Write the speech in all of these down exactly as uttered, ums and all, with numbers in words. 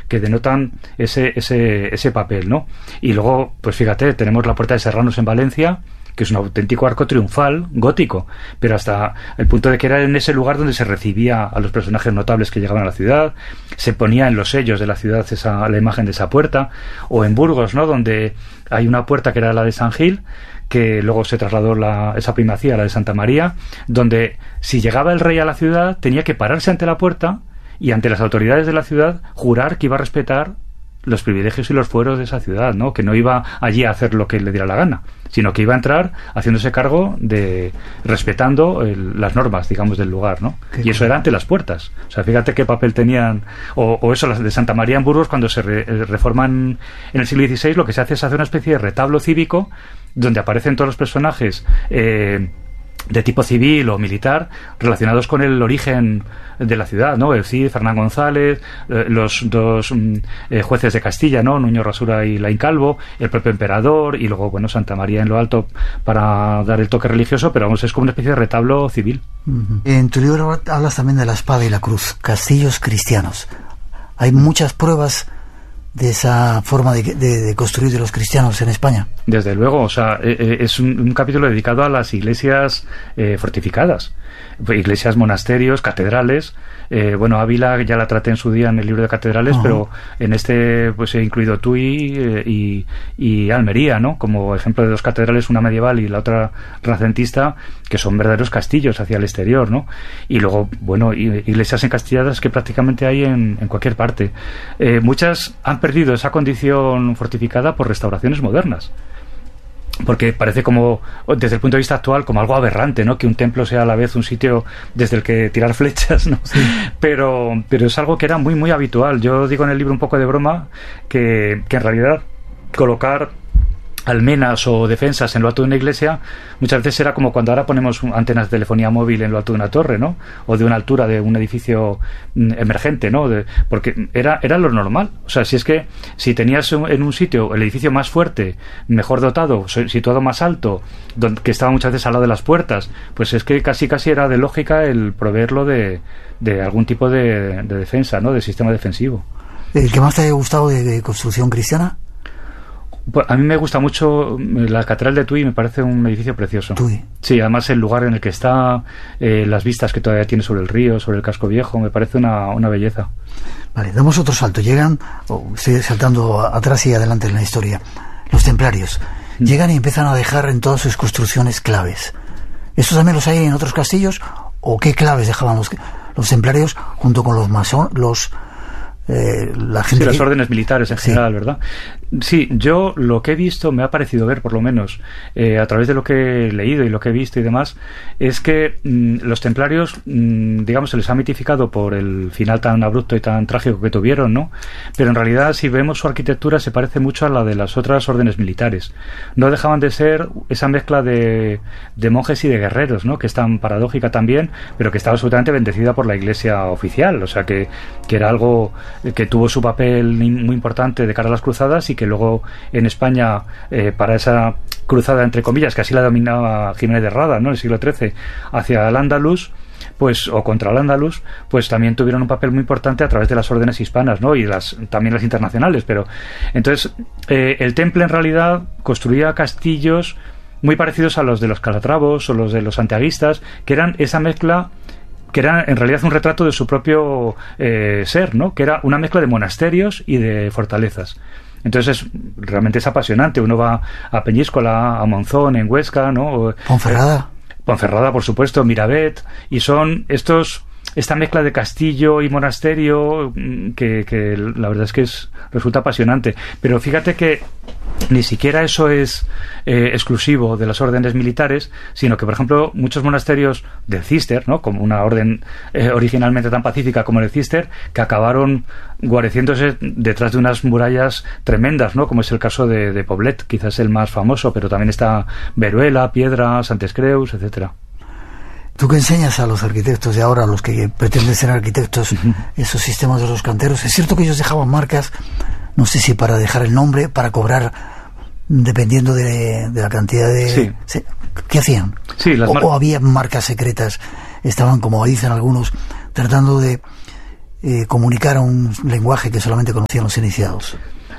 que denotan ese, ese, ese papel, ¿no? Y luego, pues fíjate, tenemos la Puerta de Serranos en Valencia, que es un auténtico arco triunfal gótico, pero hasta el punto de que era en ese lugar donde se recibía a los personajes notables que llegaban a la ciudad, se ponía en los sellos de la ciudad esa, la imagen de esa puerta, o en Burgos, ¿no?, donde hay una puerta que era la de San Gil, que luego se trasladó la, esa primacía a la de Santa María, donde si llegaba el rey a la ciudad tenía que pararse ante la puerta y ante las autoridades de la ciudad jurar que iba a respetar los privilegios y los fueros de esa ciudad, ¿no? Que no iba allí a hacer lo que le diera la gana, sino que iba a entrar haciéndose cargo de respetando el, las normas, digamos, del lugar, ¿no? Qué y eso era ante las puertas. O sea, fíjate qué papel tenían, o, o eso, las de Santa María en Burgos, cuando se re, reforman en el siglo dieciséis, lo que se hace es hacer una especie de retablo cívico donde aparecen todos los personajes eh, de tipo civil o militar relacionados con el origen de la ciudad, ¿no? El Cid, Fernán González, eh, los dos eh, jueces de Castilla, ¿no? Nuño Rasura y Laín Calvo, el propio emperador, y luego, bueno, Santa María en lo alto para dar el toque religioso, pero vamos, es como una especie de retablo civil. Uh-huh. En tu libro hablas también de la espada y la cruz, castillos cristianos. Hay muchas pruebas de esa forma de, de, de construir de los cristianos en España. Desde luego, o sea, eh, es un, un capítulo dedicado a las iglesias eh, fortificadas, iglesias, monasterios, catedrales. Eh, bueno, Ávila ya la traté en su día en el libro de catedrales, uh-huh. pero en este pues he incluido Tui eh, y, y Almería, ¿no? Como ejemplo de dos catedrales, una medieval y la otra renacentista, que son verdaderos castillos hacia el exterior, ¿no? Y luego, bueno, iglesias encastilladas que prácticamente hay en, en cualquier parte. Eh, muchas han perdido esa condición fortificada por restauraciones modernas, porque parece como, desde el punto de vista actual, como algo aberrante, ¿no? Que un templo sea a la vez un sitio desde el que tirar flechas, ¿no? Sí. Pero, pero es algo que era muy, muy habitual. Yo digo en el libro un poco de broma que, que en realidad colocar almenas o defensas en lo alto de una iglesia muchas veces era como cuando ahora ponemos antenas de telefonía móvil en lo alto de una torre, ¿no? O de una altura de un edificio emergente, ¿no? De, porque era, era lo normal. O sea, si es que si tenías en un sitio el edificio más fuerte, mejor dotado, situado más alto, donde, que estaba muchas veces al lado de las puertas, pues es que casi casi era de lógica el proveerlo de, de algún tipo de, de defensa, ¿no? De sistema defensivo. ¿El que más te haya gustado de, de construcción cristiana? Pues a mí me gusta mucho la Catedral de Tui, me parece un edificio precioso. Tui. Sí, además el lugar en el que está, eh, las vistas que todavía tiene sobre el río, sobre el casco viejo, me parece una, una belleza. Vale, damos otro salto. Llegan, oh, estoy saltando atrás y adelante en la historia, los templarios. Mm. Llegan y empiezan a dejar en todas sus construcciones claves. ¿Estos también los hay en otros castillos? ¿O qué claves dejaban los, los templarios junto con los masón, los... Eh, la gente sí, las que... órdenes militares en sí. general, ¿verdad? Sí, yo lo que he visto, me ha parecido ver por lo menos, eh, a través de lo que he leído y lo que he visto y demás, es que mmm, los templarios, mmm, digamos, se les ha mitificado por el final tan abrupto y tan trágico que tuvieron, ¿no? Pero en realidad, si vemos su arquitectura, se parece mucho a la de las otras órdenes militares. No dejaban de ser esa mezcla de, de monjes y de guerreros, ¿no? Que es tan paradójica también, pero que estaba absolutamente bendecida por la Iglesia oficial, o sea, que, que era algo que tuvo su papel muy importante de cara a las cruzadas y que luego en España, eh, para esa cruzada entre comillas, que así la dominaba Jiménez de Rada, ¿no? En el siglo trece, hacia el Andalus, pues, o contra el Andalus, pues también tuvieron un papel muy importante a través de las órdenes hispanas, ¿no? Y las, también las internacionales, pero entonces eh, el Temple en realidad construía castillos muy parecidos a los de los calatravos o los de los santiaguistas, que eran esa mezcla, que era en realidad un retrato de su propio eh, ser, ¿no? Que era una mezcla de monasterios y de fortalezas. Entonces es, realmente es apasionante. Uno va a Peñíscola, a Monzón, en Huesca, ¿no? Ponferrada. Eh, Ponferrada, por supuesto, Miravet, y son estos, esta mezcla de castillo y monasterio que, que la verdad es que es, resulta apasionante. Pero fíjate que ni siquiera eso es eh, exclusivo de las órdenes militares, sino que, por ejemplo, muchos monasterios del Císter, ¿no? Como una orden eh, originalmente tan pacífica como el Císter, que acabaron guareciéndose detrás de unas murallas tremendas, ¿no? Como es el caso de, de Poblet, quizás el más famoso, pero también está Veruela, Piedra, Santes Creus, etcétera. ¿Tú qué enseñas a los arquitectos de ahora, a los que pretenden ser arquitectos, uh-huh. esos sistemas de los canteros? Es cierto que ellos dejaban marcas, no sé si para dejar el nombre, para cobrar dependiendo de, de la cantidad de... Sí. ¿Qué hacían? Sí, las mar... o, o había marcas secretas, estaban, como dicen algunos, tratando de eh, comunicara un lenguaje que solamente conocían los iniciados?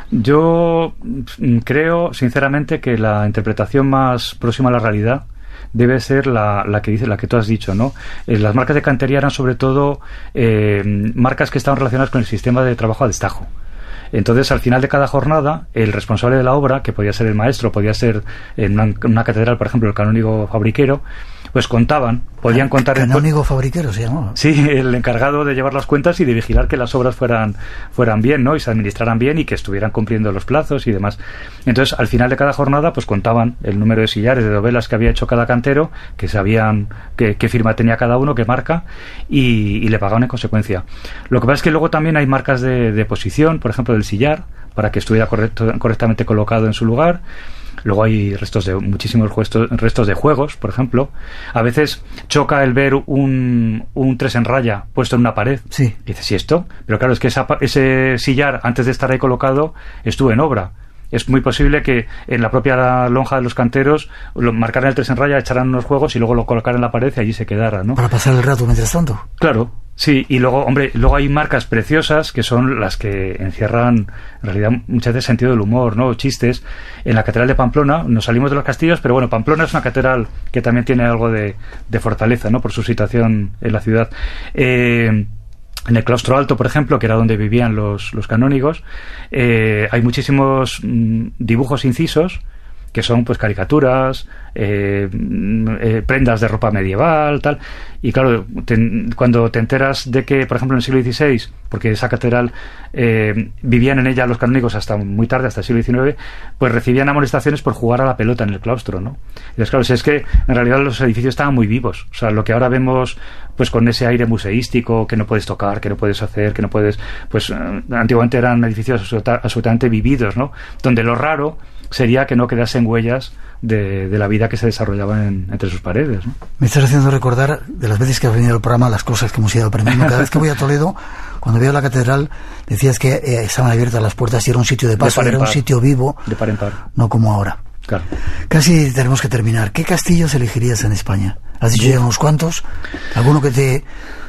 Yo creo, sinceramente, que la interpretación más próxima a la realidad debe ser la, la que dice, la que tú has dicho, ¿no? Eh, las marcas de cantería eran sobre todo eh, marcas que estaban relacionadas con el sistema de trabajo a destajo. Entonces, al final de cada jornada, el responsable de la obra, que podía ser el maestro, podía ser en una, una catedral, por ejemplo, el canónigo fabriquero, pues contaban, podían contar... ¿Canónigo fabriquero se llamaba? Sí, el encargado de llevar las cuentas y de vigilar que las obras fueran fueran bien, ¿no? Y se administraran bien y que estuvieran cumpliendo los plazos y demás. Entonces, al final de cada jornada, pues contaban el número de sillares, de dovelas que había hecho cada cantero, que sabían qué, qué firma tenía cada uno, qué marca, y, y le pagaban en consecuencia. Lo que pasa es que luego también hay marcas de, de posición, por ejemplo, del sillar, para que estuviera correcto, correctamente colocado en su lugar. Luego hay restos de muchísimos restos, restos de juegos, por ejemplo. A veces choca el ver un, un tres en raya puesto en una pared. Sí. Y dices, ¿y esto? Pero claro, es que esa, ese sillar, antes de estar ahí colocado, estuvo en obra. Es muy posible que en la propia lonja de los canteros lo marcaran el tres en raya, echaran unos juegos y luego lo colocaran en la pared y allí se quedara, ¿no? Para pasar el rato mientras tanto. Claro. Sí, y luego, hombre, luego hay marcas preciosas que son las que encierran, en realidad, muchas veces sentido del humor, ¿no? Chistes. En la Catedral de Pamplona, nos salimos de los castillos, pero bueno, Pamplona es una catedral que también tiene algo de, de fortaleza, ¿no? Por su situación en la ciudad. Eh... En el claustro alto, por ejemplo, que era donde vivían los, los canónigos, eh, hay muchísimos mm, dibujos incisos que son pues caricaturas, eh, eh, prendas de ropa medieval, tal. Y claro, te, cuando te enteras de que, por ejemplo, en el siglo dieciséis, porque esa catedral eh, vivían en ella los canónigos hasta muy tarde, hasta el siglo diecinueve, pues recibían amonestaciones por jugar a la pelota en el claustro, ¿no? Entonces, claro, es que en realidad los edificios estaban muy vivos. O sea, lo que ahora vemos pues con ese aire museístico, que no puedes tocar, que no puedes hacer, que no puedes... Pues eh, antiguamente eran edificios absoluta, absolutamente vividos, ¿no? Donde lo raro sería que no quedasen huellas de, de la vida que se desarrollaba en, entre sus paredes, ¿no? Me estás haciendo recordar de las veces que has venido al programa las cosas que hemos ido aprendiendo. Cada vez que voy a Toledo, cuando veo la catedral, decías que eh, estaban abiertas las puertas y era un sitio de paso, de era un sitio vivo, de par en par, no como ahora. Claro. Casi tenemos que terminar. ¿Qué castillos elegirías en España? Has dicho ya unos cuantos. ¿Alguno que te...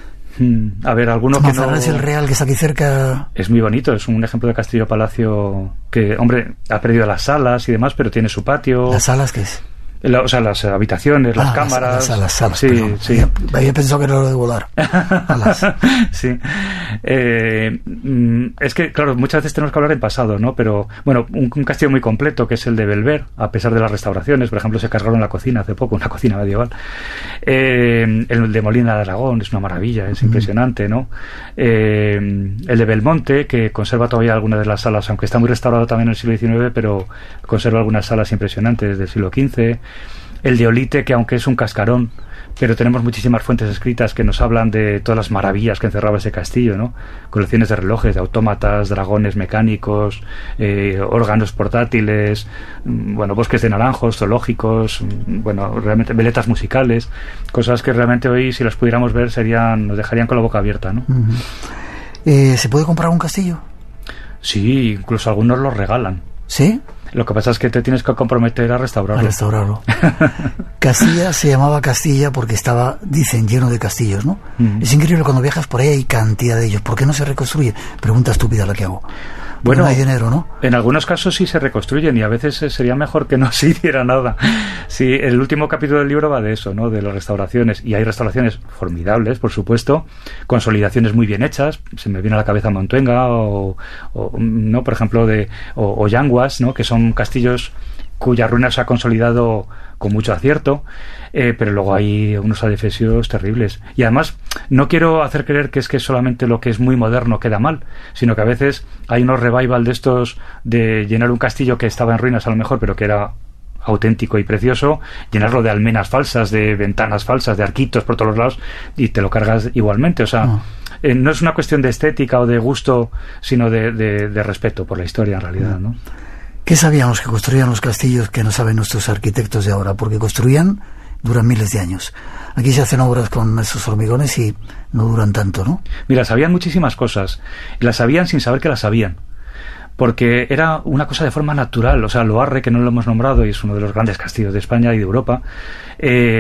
A ver, alguno que no... el Real, que está aquí cerca. Es muy bonito, es un ejemplo de castillo-palacio que, hombre, ha perdido las salas y demás, pero tiene su patio. ¿Las salas qué es? La, o sea, las habitaciones, las ah, cámaras. Las salas, salas, sí, perdón. sí. Había, había pensado que era lo de volar. Sí. Eh, es que, claro, muchas veces tenemos que hablar en pasado, ¿no? Pero, bueno, un, un castillo muy completo, que es el de Belver, a pesar de las restauraciones. Por ejemplo, se cargaron la cocina hace poco, una cocina medieval. Eh, el de Molina de Aragón es una maravilla, es mm. impresionante, ¿no? Eh, el de Belmonte, que conserva todavía algunas de las salas, aunque está muy restaurado también en el siglo diecinueve, pero conserva algunas salas impresionantes del siglo quince. El de Olite, que aunque es un cascarón, pero tenemos muchísimas fuentes escritas que nos hablan de todas las maravillas que encerraba ese castillo, ¿no? Colecciones de relojes, de autómatas, dragones mecánicos, eh, órganos portátiles, bueno, bosques de naranjos, zoológicos, bueno, realmente veletas musicales, cosas que realmente hoy, si las pudiéramos ver, serían, nos dejarían con la boca abierta, ¿no? Uh-huh. eh, ¿Se puede comprar un castillo? Sí, incluso algunos los regalan. ¿Sí? Lo que pasa es que te tienes que comprometer a restaurarlo. A restaurarlo. Castilla se llamaba Castilla porque estaba, dicen, lleno de castillos, ¿no? Mm. Es increíble, cuando viajas por ahí hay cantidad de ellos. ¿Por qué no se reconstruye? Pregunta estúpida la que hago. Bueno, no hay dinero, ¿no? En algunos casos sí se reconstruyen y a veces sería mejor que no se hiciera nada. Sí, el último capítulo del libro va de eso, ¿no? De las restauraciones. Y hay restauraciones formidables, por supuesto, consolidaciones muy bien hechas. Se me viene a la cabeza Montuenga o, o no, por ejemplo, de o, o Yanguas, ¿no? Que son castillos cuya ruina se ha consolidado con mucho acierto, eh, pero luego hay unos adefesios terribles. Y además, no quiero hacer creer que es que solamente lo que es muy moderno queda mal, sino que a veces hay unos revival de estos de llenar un castillo que estaba en ruinas a lo mejor, pero que era auténtico y precioso, llenarlo de almenas falsas, de ventanas falsas, de arquitos por todos los lados, y te lo cargas igualmente. O sea, no, eh, no es una cuestión de estética o de gusto, sino de, de, de respeto por la historia, en realidad, ¿no? ¿Qué sabían los que construían los castillos que no saben nuestros arquitectos de ahora? Porque construían, duran miles de años. Aquí se hacen obras con esos hormigones y no duran tanto, ¿no? Mira, sabían muchísimas cosas, y las sabían sin saber que las sabían, porque era una cosa de forma natural. O sea, Loarre, que no lo hemos nombrado y es uno de los grandes castillos de España y de Europa, eh,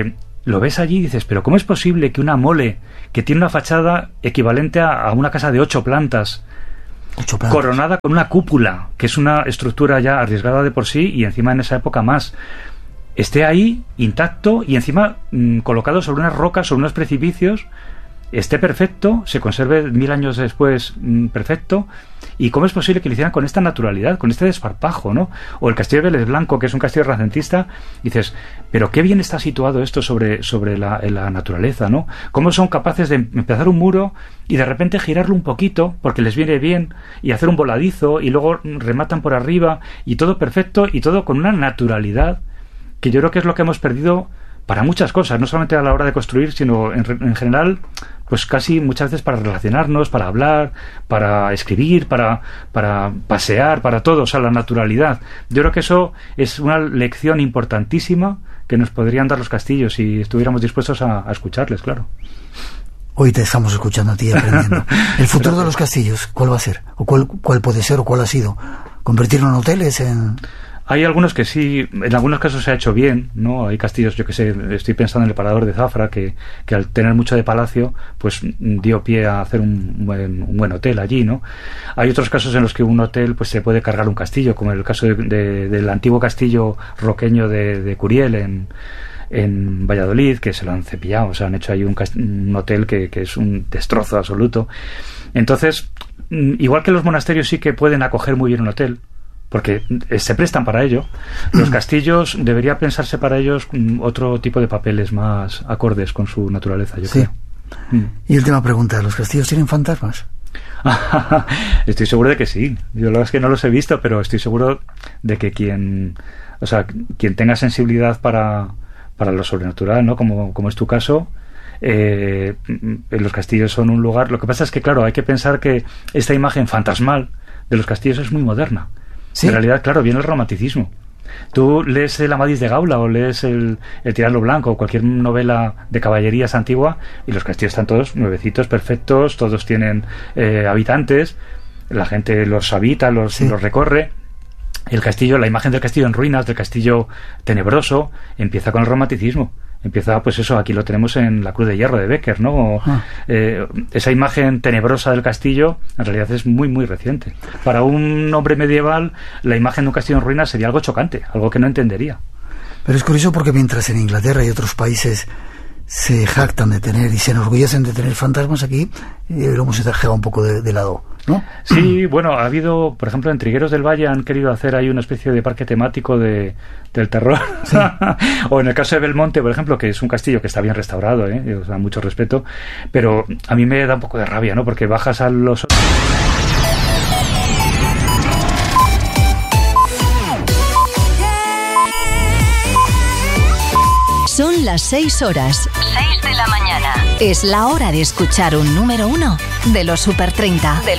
lo ves allí y dices, pero ¿cómo es posible que una mole que tiene una fachada equivalente a, a una casa de ocho plantas, ocho plantas, coronada con una cúpula, que es una estructura ya arriesgada de por sí y encima en esa época más, esté ahí intacto y encima mmm, colocado sobre unas rocas, sobre unos precipicios, esté perfecto, se conserve mil años después mmm, perfecto? ¿Y cómo es posible que lo hicieran con esta naturalidad, con este desparpajo, ¿no? O el castillo de Vélez Blanco, que es un castillo renacentista, dices, pero qué bien está situado esto sobre, sobre la, la naturaleza, ¿no? ¿Cómo son capaces de empezar un muro y de repente girarlo un poquito, porque les viene bien, y hacer un voladizo, y luego rematan por arriba, y todo perfecto, y todo con una naturalidad que yo creo que es lo que hemos perdido para muchas cosas, no solamente a la hora de construir, sino en, en general, pues casi muchas veces para relacionarnos, para hablar, para escribir, para, para pasear, para todo, o sea, la naturalidad. Yo creo que eso es una lección importantísima que nos podrían dar los castillos si estuviéramos dispuestos a, a escucharles, claro. Hoy te estamos escuchando a ti aprendiendo. El futuro de los castillos, ¿cuál va a ser? ¿O cuál, cuál puede ser o cuál ha sido? ¿Convertirlo en hoteles? En... Hay algunos que sí, en algunos casos se ha hecho bien, ¿no? Hay castillos, yo que sé, estoy pensando en el Parador de Zafra, que, que al tener mucho de palacio, pues dio pie a hacer un buen, un buen hotel allí, ¿no? Hay otros casos en los que un hotel pues se puede cargar un castillo, como el caso de, de, del antiguo castillo roqueño de, de Curiel en, en Valladolid, que se lo han cepillado, o sea, han hecho ahí un, un hotel que, que es un destrozo absoluto. Entonces, igual que los monasterios sí que pueden acoger muy bien un hotel, porque se prestan para ello, los castillos debería pensarse para ellos otro tipo de papeles más acordes con su naturaleza, yo sí. creo. Y última pregunta, ¿los castillos tienen fantasmas? Estoy seguro de que sí. Yo la verdad es que no los he visto, pero estoy seguro de que quien, o sea, quien tenga sensibilidad para, para lo sobrenatural, ¿no? Como, como es tu caso, eh, los castillos son un lugar. Lo que pasa es que, claro, hay que pensar que esta imagen fantasmal de los castillos es muy moderna. ¿Sí? En realidad, claro, viene el romanticismo. Tú lees el Amadís de Gaula o lees el, el Tirano Blanco o cualquier novela de caballerías antigua y los castillos están todos nuevecitos, perfectos, todos tienen eh, habitantes, la gente los habita, los, sí. los recorre. El castillo, la imagen del castillo en ruinas, del castillo tenebroso, empieza con el romanticismo. Empieza, pues eso, aquí lo tenemos en La Cruz de Hierro de Becker, ¿no? Ah. Eh, esa imagen tenebrosa del castillo en realidad es muy, muy reciente. Para un hombre medieval, la imagen de un castillo en ruinas sería algo chocante, algo que no entendería. Pero es curioso porque mientras en Inglaterra y otros países se jactan de tener y se enorgullecen de tener fantasmas, aquí eh, lo hemos dejado un poco de, de lado, ¿no? Sí, bueno, ha habido, por ejemplo, en Trigueros del Valle han querido hacer ahí una especie de parque temático de, del terror. Sí. O en el caso de Belmonte, por ejemplo, que es un castillo que está bien restaurado, ¿eh? O sea, mucho respeto, pero a mí me da un poco de rabia, ¿no? Porque bajas a los... Son las seis horas. seis de la mañana. Es la hora de escuchar un número uno de los Super treinta. De